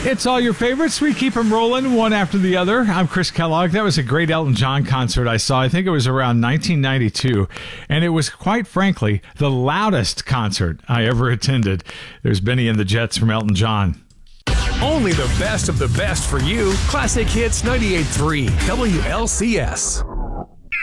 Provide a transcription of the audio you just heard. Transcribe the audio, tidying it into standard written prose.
It's all your favorites. We keep them rolling one after the other. I'm Chris Kellogg. That was a great Elton John concert I saw. I think it was around 1992. And it was, quite frankly, the loudest concert I ever attended. There's Benny and the Jets from Elton John. Only the best of the best for you. Classic Hits 98.3 WLCS.